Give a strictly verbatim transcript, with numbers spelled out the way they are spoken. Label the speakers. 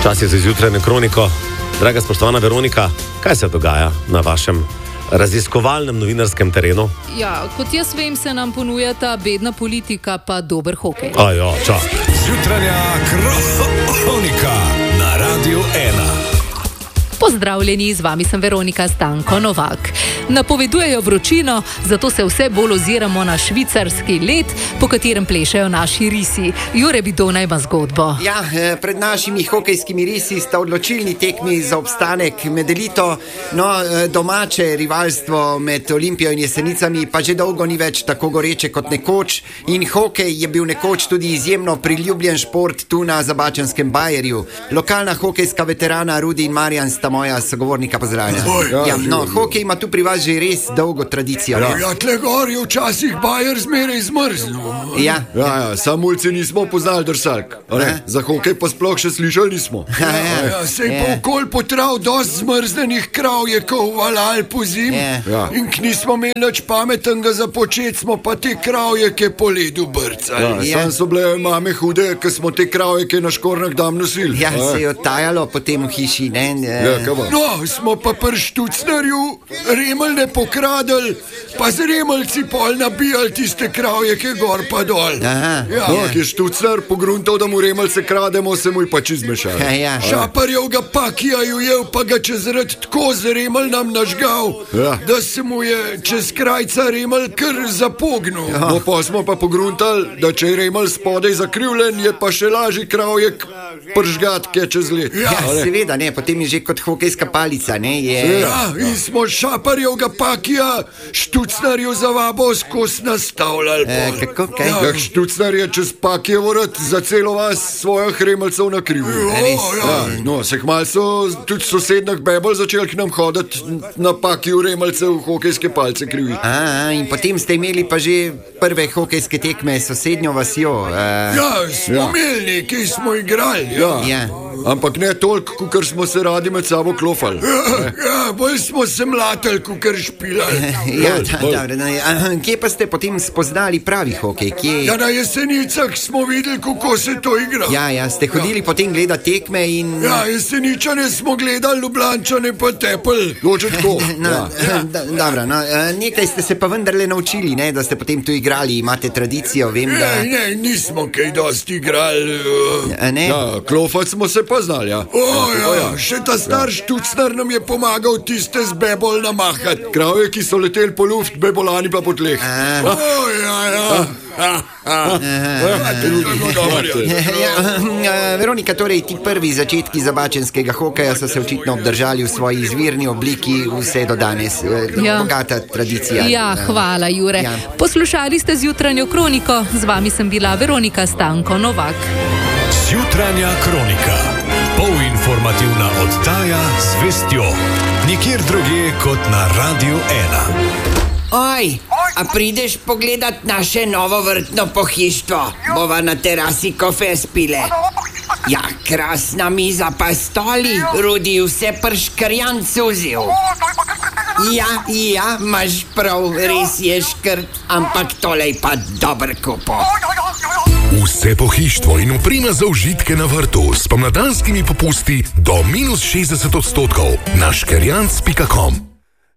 Speaker 1: Čas je za izjutrajno kroniko. Draga spoštovana Veronika, kaj se dogaja na vašem raziskovalnem novinarskem terenu?
Speaker 2: Ja, kot jaz vem, se nam ponujata bedna politika pa dober hokej.
Speaker 1: Ajo, čau.
Speaker 3: Zjutranja kronika na Radiu ena.
Speaker 2: Pozdravljeni, z vami sem Veronika Stanko Novak. Napovedujejo vročino, zato se vse bolj oziramo na švicarski led, po katerem plešejo naši risi. Jure Bidona ima zgodbo.
Speaker 4: Ja, pred našimi hokejskimi risi sta odločilni tekmi za obstanek med elito. No, domače rivalstvo med Olimpijo in Jesenicami pa že dolgo ni več tako goreče kot nekoč. In hokej je bil nekoč tudi izjemno priljubljen šport tu na Zabačanskem Bajerju. Lokalna hokejska veterana Rudi in Marjan sta moja sogovornika, pozdravljena. Ja, no, hokej ima tu pri vas že res dolgo tradicijo.
Speaker 5: Ja, ja, tle gor je včasih Bajer zmeraj zmrznil.
Speaker 4: Ja,
Speaker 5: ja, ja, samulci nismo poznali drsalk. Za hokej pa sploh še slišali nismo.
Speaker 4: Ja, ja,
Speaker 5: ja, sej ja. Po okol potrav dost zmrznenih kravjekov valal po zim.
Speaker 4: Ja.
Speaker 5: Ja. In k nismo imeli nič pametnega za počet, smo pa te kravjeke po ledu brcali. Ja,
Speaker 4: Ja.
Speaker 5: sam so bile mame hude, ker smo te kravjeke na škornah dam nosili.
Speaker 4: ja se je odtajalo potem v hiši, ne?
Speaker 5: Ja, kaj pa? No, smo pa pri Štucnerju remeljne pokradili, pa z remeljci pol nabijali tiste kravjeke gor pa dol.
Speaker 4: Aha,
Speaker 5: ja.
Speaker 4: ja.
Speaker 5: Ki je Štucner pogruntal, da mu remeljce krademo, se mu je pač izmešal.
Speaker 4: Ja, ja.
Speaker 5: Šaparjev ga pakija ujel, pa ga čez rad tako z remelj nam nažgal,
Speaker 4: Ja.
Speaker 5: da se mu je čez krajca remelj kar zapognil. Ja. No, pa smo pa pogruntali, da če je remelj spodaj zakrivljen, je pa še lažji kravjek pržgat, ki je čez let.
Speaker 4: Ja, seveda, ne, potem je že kot hokejska palica, ne? Je...
Speaker 5: Ja, in smo Šaparjevga pakija Štucnarju za vabo skozi nastavljali.
Speaker 4: E,
Speaker 5: pol.
Speaker 4: kako, kaj?
Speaker 5: Ja, Štucnar je čez pakijevo rad za celo vas svojih remeljcev nakrivil.
Speaker 4: Res?
Speaker 5: Ja, no, se kmalu so tudi sosednjih bebel začeli k nam hoditi na pakiju remeljcev v hokejske palce kriviti.
Speaker 4: A, in potem ste imeli pa že prve hokejske tekme s sosednjo vasjo. Uh,
Speaker 5: Ja, smo imeli, ki smo igrali. Ja.
Speaker 4: ja.
Speaker 5: Ampak ne toliko, kot smo se radi med sabo klofali. Ja, ja, bolj smo se mlatili, kot špilali.
Speaker 4: Ja, da, dobro, no, ja. Kje pa ste potem spoznali pravi hokej? Kje...
Speaker 5: Ja, na Jesenicah smo videli, kako se to igra.
Speaker 4: Ja, ja, ste hodili ja. potem gledati tekme in...
Speaker 5: Ja, Jeseničane smo gledali, Ljubljančane pa tepel. Loče tako.
Speaker 4: No,
Speaker 5: Ja.
Speaker 4: da, dobro, no, nekaj ste se pa vendarle naučili, ne, da ste potem tu igrali, imate tradicijo, vem, da...
Speaker 5: Ne, ne, nismo kaj dosti igrali.
Speaker 4: A ne?
Speaker 5: Ja, klofati smo se pa znali, ja. O, ja, ja. Še ta star Štucnar nam je pomagal tiste z bebol namahati. Kravje, ki so leteli po luft, bebolani pa po tleh.
Speaker 4: A.
Speaker 5: O, ja, ja.
Speaker 4: Ja, Veronika, torej ti prvi začetki zabačenskega hokeja so se očitno obdržali v svoji izvirni obliki vse do danes.
Speaker 2: Ja.
Speaker 4: Bogata tradicija.
Speaker 2: Ja, hvala, Jure.
Speaker 4: Ja.
Speaker 2: Poslušali ste zjutranjo kroniko, z vami sem bila Veronika Stanko Novak.
Speaker 3: Zjutranja kronika. Polinformativna oddaja z vestjo. Nikjer drugje kot na Radiu ena.
Speaker 6: Oj, a prideš pogledat naše novo vrtno pohištvo? Bova na terasi kofe spile. Ja, krasna miza pa stoli, Rudi vse prškrjan cuzil. Ja, ja, imaš prav, res je škrt, ampak tole je pa dober kupo.
Speaker 7: Vse pohištvo in oprema za užitke na vrtu s pomladanskimi popusti do minus šestdeset odstotkov na škerjanc pika com.